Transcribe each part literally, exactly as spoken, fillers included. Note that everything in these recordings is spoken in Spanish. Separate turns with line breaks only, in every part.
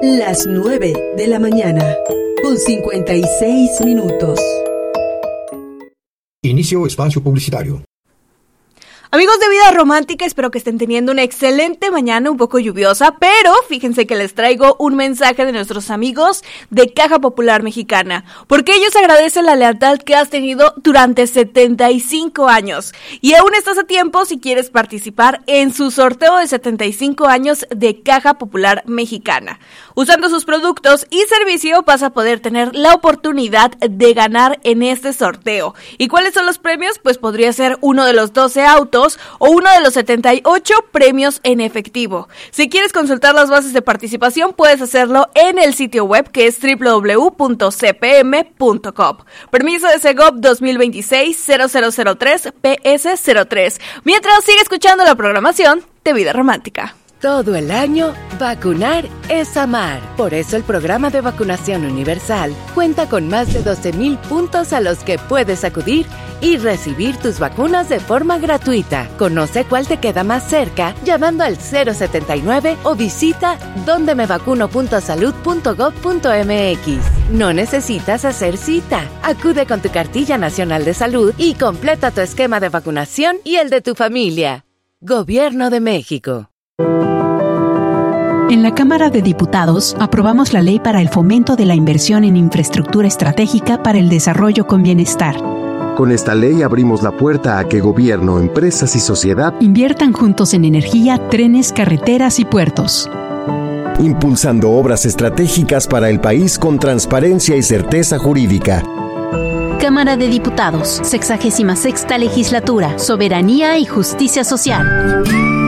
Las nueve de la mañana, con cincuenta y seis minutos.
Inicio espacio publicitario.
Amigos de Vida Romántica, espero que estén teniendo una excelente mañana, un poco lluviosa, pero fíjense que les traigo un mensaje de nuestros amigos de Caja Popular Mexicana, porque ellos agradecen la lealtad que has tenido durante setenta y cinco años, y aún estás a tiempo si quieres participar en su sorteo de setenta y cinco años de Caja Popular Mexicana. Usando sus productos y servicio vas a poder tener la oportunidad de ganar en este sorteo. ¿Y cuáles son los premios? Pues podría ser uno de los doce autos o uno de los setenta y ocho premios en efectivo. Si quieres consultar las bases de participación, puedes hacerlo en el sitio web que es doble u doble u doble u punto c p m punto com. Permiso de Segov dos mil veintiséis cero cero cero tres P S cero tres. Mientras sigue escuchando la programación de Vida Romántica.
Todo el año, vacunar es amar. Por eso el programa de vacunación universal cuenta con más de doce mil puntos a los que puedes acudir y recibir tus vacunas de forma gratuita. Conoce cuál te queda más cerca llamando al cero setenta y nueve o visita donde me vacuno punto salud punto gov punto m x. No necesitas hacer cita. Acude con tu cartilla nacional de salud y completa tu esquema de vacunación y el de tu familia. Gobierno de México.
En la Cámara de Diputados aprobamos la Ley para el Fomento de la Inversión en Infraestructura Estratégica para el Desarrollo con Bienestar.
Con esta ley abrimos la puerta a que gobierno, empresas y sociedad
inviertan juntos en energía, trenes, carreteras y puertos,
impulsando obras estratégicas para el país con transparencia y certeza jurídica.
Cámara de Diputados, sexagésima sexta Legislatura, Soberanía y Justicia Social.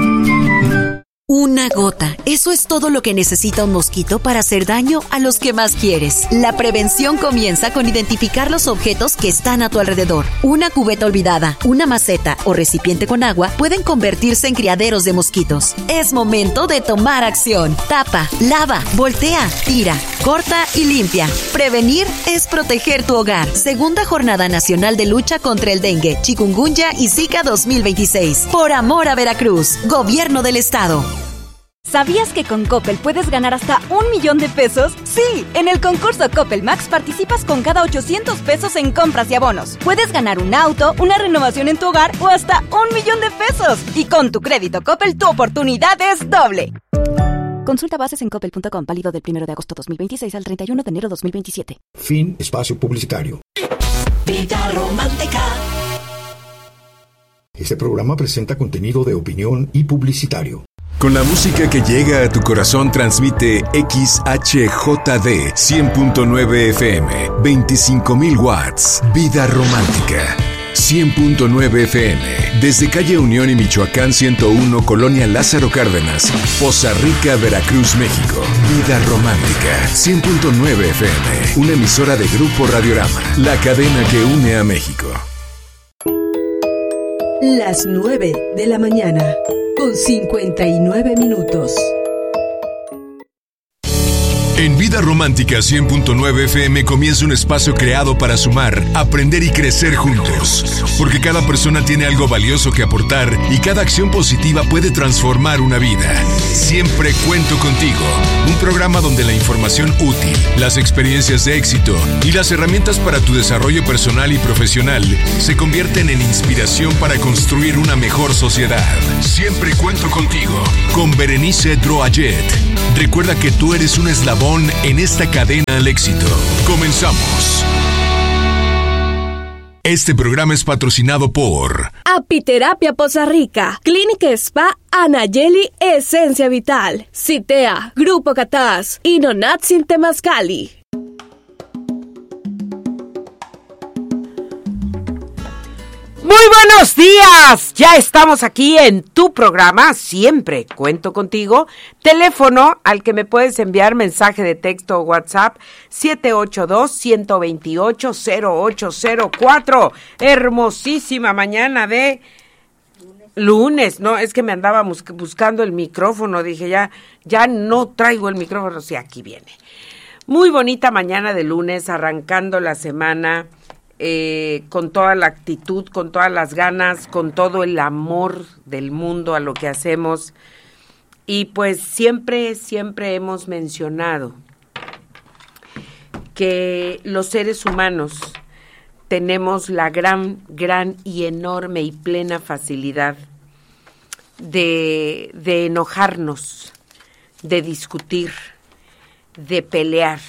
Una gota. Eso es todo lo que necesita un mosquito para hacer daño a los que más quieres. La prevención comienza con identificar los objetos que están a tu alrededor. Una cubeta olvidada, una maceta o recipiente con agua pueden convertirse en criaderos de mosquitos. Es momento de tomar acción. Tapa, lava, voltea, tira, corta y limpia. Prevenir es proteger tu hogar. Segunda Jornada Nacional de Lucha contra el Dengue, Chikungunya y Zika dos mil veintiséis. Por amor a Veracruz. Gobierno del Estado.
¿Sabías que con Coppel puedes ganar hasta un millón de pesos? ¡Sí! En el concurso Coppel Max participas con cada ochocientos pesos en compras y abonos. Puedes ganar un auto, una renovación en tu hogar o hasta un millón de pesos. Y con tu crédito Coppel, tu oportunidad es doble. Consulta bases en coppel punto com, válido del primero de agosto dos mil veintiséis al treinta y uno de enero dos mil veintisiete.
Fin espacio publicitario.
Vida Romántica.
Este programa presenta contenido de opinión y publicitario.
Con la música que llega a tu corazón transmite X H J D cien punto nueve F M, veinticinco mil watts. Vida Romántica, cien punto nueve F M. Desde calle Unión y Michoacán ciento uno, Colonia Lázaro Cárdenas, Poza Rica, Veracruz, México. Vida Romántica, cien punto nueve F M. Una emisora de Grupo Radiorama, la cadena que une a México.
Las nueve de la mañana. Con cincuenta y nueve minutos.
En Vida Romántica cien punto nueve F M comienza un espacio creado para sumar, aprender y crecer juntos. Porque cada persona tiene algo valioso que aportar y cada acción positiva puede transformar una vida. Siempre cuento contigo. Un programa donde la información útil, las experiencias de éxito y las herramientas para tu desarrollo personal y profesional se convierten en inspiración para construir una mejor sociedad. Siempre cuento contigo. Con Berenice Droayet. Recuerda que tú eres un eslabón en esta cadena al éxito. Comenzamos. Este programa es patrocinado por
Apiterapia Poza Rica, Clínica Spa Anayeli Esencia Vital, Citea, Grupo Catás y Nonatsin Temazcali.
Muy buenos días, ya estamos aquí en tu programa, siempre cuento contigo, teléfono al que me puedes enviar mensaje de texto o WhatsApp, siete ocho dos, uno dos ocho, cero ocho cero cuatro, hermosísima mañana de lunes, no, es que me andaba bus- buscando el micrófono, dije ya, ya no traigo el micrófono, sí, aquí viene, muy bonita mañana de lunes, arrancando la semana, Eh, con toda la actitud, con todas las ganas, con todo el amor del mundo a lo que hacemos. Y pues siempre, siempre hemos mencionado que los seres humanos tenemos la gran, gran y enorme y plena facilidad de, de enojarnos, de discutir, de pelear.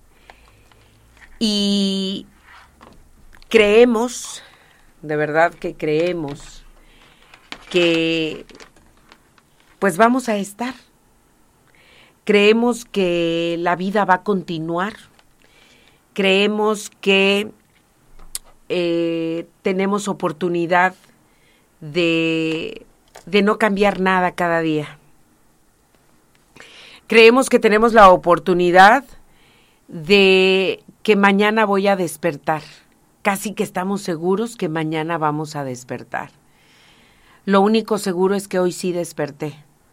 Y creemos, de verdad que creemos, que pues vamos a estar. Creemos que la vida va a continuar. Creemos que eh, tenemos oportunidad de, de no cambiar nada cada día. Creemos que tenemos la oportunidad de que mañana voy a despertar. Casi que estamos seguros que mañana vamos a despertar. Lo único seguro es que hoy sí desperté.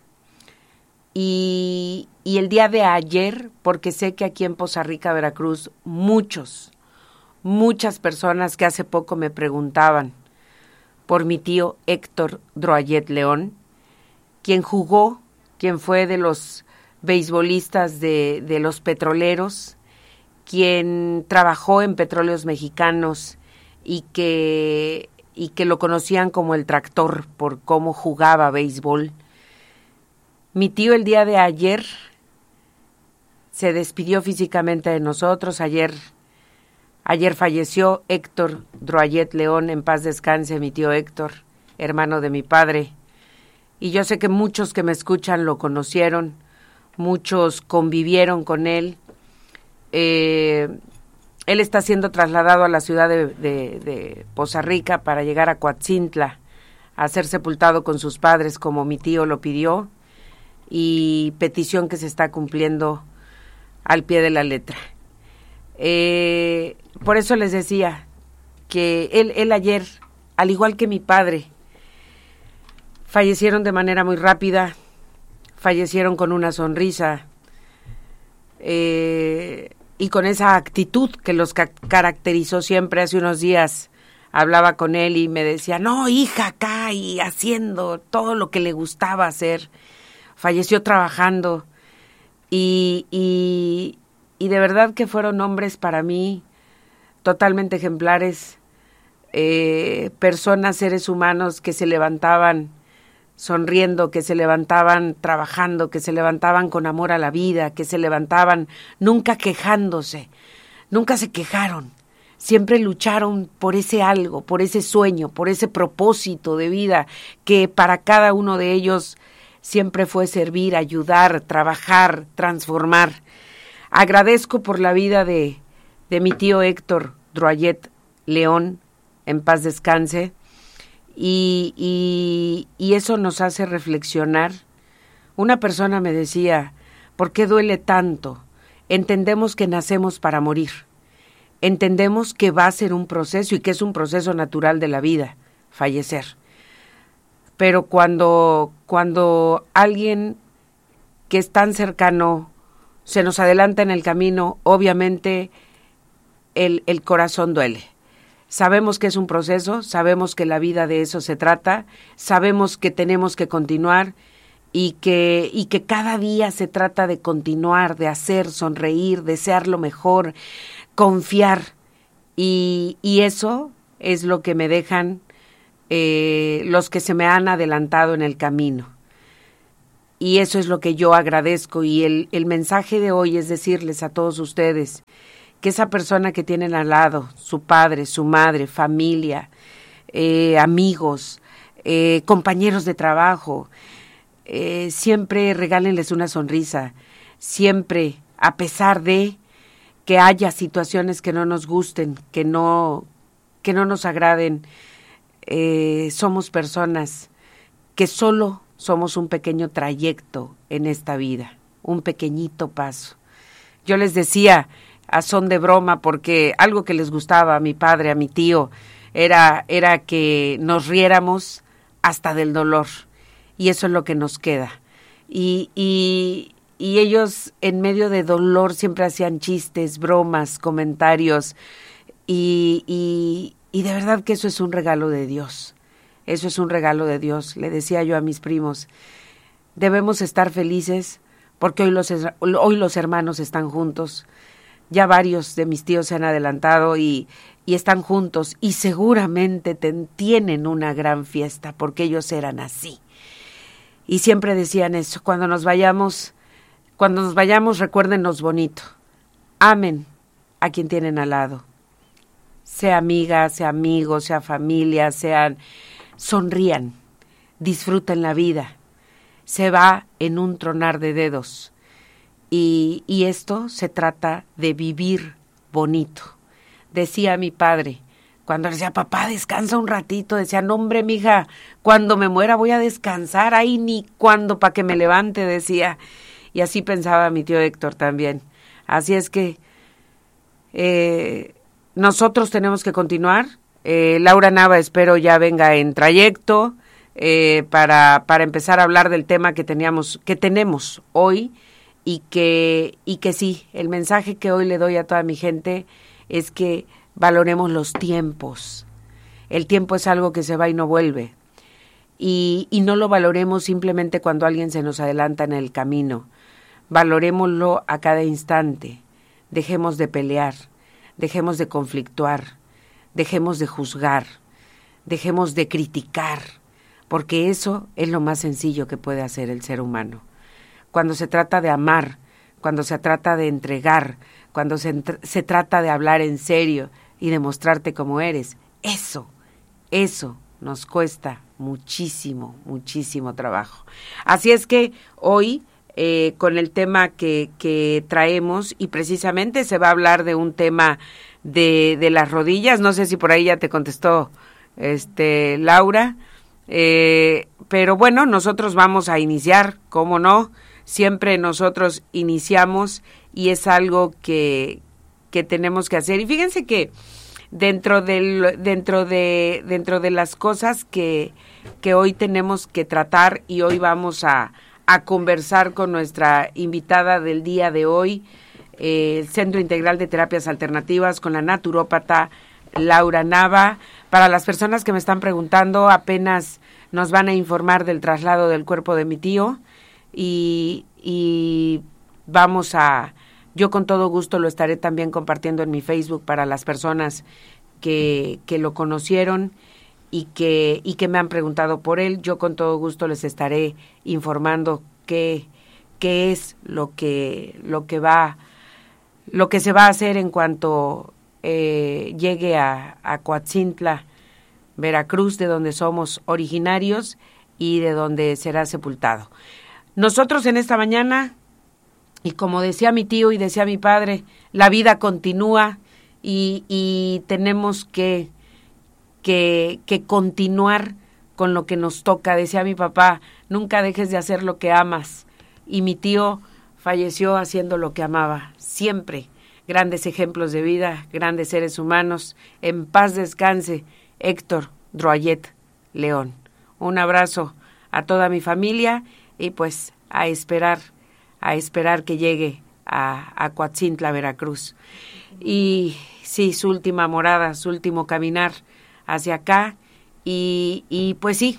Y, y el día de ayer, porque sé que aquí en Poza Rica, Veracruz, muchos, muchas personas que hace poco me preguntaban por mi tío Héctor Droyet León, quien jugó, quien fue de los beisbolistas de, de los petroleros, quien trabajó en Petróleos Mexicanos y que, y que lo conocían como el tractor por cómo jugaba béisbol. Mi tío el día de ayer se despidió físicamente de nosotros. Ayer, ayer falleció Héctor Droyet León, en paz descanse mi tío Héctor, hermano de mi padre. Y yo sé que muchos que me escuchan lo conocieron, muchos convivieron con él. Eh, él está siendo trasladado a la ciudad de, de, de Poza Rica para llegar a Coatzintla a ser sepultado con sus padres como mi tío lo pidió, y petición que se está cumpliendo al pie de la letra. Eh, por eso les decía que él, él ayer, al igual que mi padre, fallecieron de manera muy rápida, fallecieron con una sonrisa eh, y con esa actitud que los ca- caracterizó siempre. Hace unos días hablaba con él y me decía, no, hija, acá y haciendo todo lo que le gustaba hacer. Falleció trabajando y, y, y de verdad que fueron hombres para mí totalmente ejemplares, eh, personas, seres humanos que se levantaban sonriendo, que se levantaban trabajando, que se levantaban con amor a la vida, que se levantaban nunca quejándose, nunca se quejaron, siempre lucharon por ese algo, por ese sueño, por ese propósito de vida que para cada uno de ellos siempre fue servir, ayudar, trabajar, transformar. Agradezco por la vida de, de mi tío Héctor Droyet León, en paz descanse, y, y, y eso nos hace reflexionar. Una persona me decía, ¿por qué duele tanto? Entendemos que nacemos para morir. Entendemos que va a ser un proceso y que es un proceso natural de la vida, fallecer. Pero cuando, cuando alguien que es tan cercano se nos adelanta en el camino, obviamente el, el corazón duele. Sabemos que es un proceso, sabemos que la vida de eso se trata, sabemos que tenemos que continuar y que, y que cada día se trata de continuar, de hacer, sonreír, desear lo mejor, confiar. Y, y eso es lo que me dejan Eh, los que se me han adelantado en el camino. Y eso es lo que yo agradezco, y el, el mensaje de hoy es decirles a todos ustedes que esa persona que tienen al lado, su padre, su madre, familia, eh, amigos, eh, compañeros de trabajo, eh, siempre regálenles una sonrisa, siempre, a pesar de que haya situaciones que no nos gusten, que no, que no nos agraden. Eh, somos personas que solo somos un pequeño trayecto en esta vida, un pequeñito paso. Yo les decía a son de broma, porque algo que les gustaba a mi padre, a mi tío, era, era que nos riéramos hasta del dolor, y eso es lo que nos queda. Y, y, y ellos en medio de dolor siempre hacían chistes, bromas, comentarios, y, y Y de verdad que eso es un regalo de Dios, eso es un regalo de Dios. Le decía yo a mis primos, debemos estar felices porque hoy los, hoy los hermanos están juntos. Ya varios de mis tíos se han adelantado y, y están juntos y seguramente ten, tienen una gran fiesta porque ellos eran así. Y siempre decían eso, cuando nos vayamos, cuando nos vayamos recuérdenos bonito, amen a quien tienen al lado, sea amiga, sea amigo, sea familia, sean, sonrían, disfruten la vida, se va en un tronar de dedos. Y, y esto se trata de vivir bonito. Decía mi padre, cuando decía, papá, descansa un ratito, decía, no, hombre, mija, cuando me muera voy a descansar, ahí ni cuando para que me levante, decía. Y así pensaba mi tío Héctor también. Así es que eh, nosotros tenemos que continuar. Eh, Laura Nava espero ya venga en trayecto eh, para, para empezar a hablar del tema que teníamos, que tenemos hoy. Y que, y que sí, el mensaje que hoy le doy a toda mi gente es que valoremos los tiempos. El tiempo es algo que se va y no vuelve. Y, y no lo valoremos simplemente cuando alguien se nos adelanta en el camino. Valorémoslo a cada instante. Dejemos de pelear, dejemos de conflictuar, dejemos de juzgar, dejemos de criticar, porque eso es lo más sencillo que puede hacer el ser humano. Cuando se trata de amar, cuando se trata de entregar, cuando se, se trata de hablar en serio y de mostrarte como eres, eso, eso nos cuesta muchísimo, muchísimo trabajo. Así es que hoy, eh, con el tema que, que traemos, y precisamente se va a hablar de un tema de, de las rodillas, no sé si por ahí ya te contestó este Laura, eh, pero bueno, nosotros vamos a iniciar, ¿cómo no? Siempre nosotros iniciamos y es algo que, que tenemos que hacer. Y fíjense que dentro del, dentro de, dentro de las cosas que, que hoy tenemos que tratar y hoy vamos a, a conversar con nuestra invitada del día de hoy, eh, el Centro Integral de Terapias Alternativas, con la naturópata Laura Nava. Para las personas que me están preguntando, apenas nos van a informar del traslado del cuerpo de mi tío. Y, y vamos a, yo con todo gusto lo estaré también compartiendo en mi Facebook para las personas que, que lo conocieron y que, y que me han preguntado por él. Yo con todo gusto les estaré informando qué, qué es lo que, lo que va, lo que se va a hacer en cuanto eh, llegue a, a Coatzintla, Veracruz, de donde somos originarios y de donde será sepultado. Nosotros en esta mañana, y como decía mi tío y decía mi padre, la vida continúa y, y tenemos que, que, que continuar con lo que nos toca. Decía mi papá, nunca dejes de hacer lo que amas. Y mi tío falleció haciendo lo que amaba, siempre. Grandes ejemplos de vida, grandes seres humanos. En paz descanse, Héctor Droyet León. Un abrazo a toda mi familia. Y pues a esperar, a esperar que llegue a, a Coatzintla, Veracruz. Y sí, su última morada, su último caminar hacia acá. Y, y pues sí,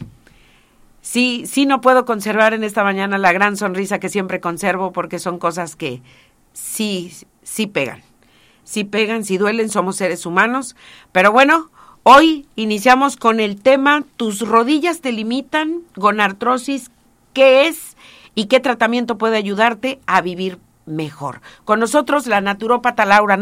sí, sí no puedo conservar en esta mañana la gran sonrisa que siempre conservo porque son cosas que sí, sí pegan. Sí pegan, sí duelen, somos seres humanos. Pero bueno, hoy iniciamos con el tema ¿tus rodillas te limitan? Gonartrosis, ¿qué es y qué tratamiento puede ayudarte a vivir mejor? Con nosotros la naturópata Laura